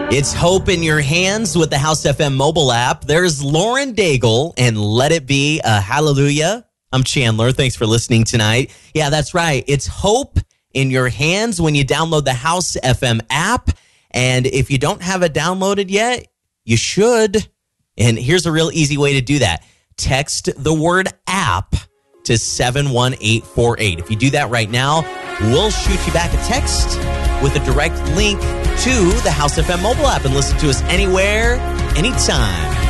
It's Hope in Your Hands with the House FM mobile app. There's Lauren Daigle and Let It Be a Hallelujah. I'm Chandler. Thanks for listening tonight. Yeah, that's right. It's Hope in Your Hands when you download the House FM app. And if you don't have it downloaded yet, you should. And here's a real easy way to do that. Text the word app to 71848. If you do that right now, we'll shoot you back a text with a direct link to the House FM mobile app and listen to us anywhere, anytime.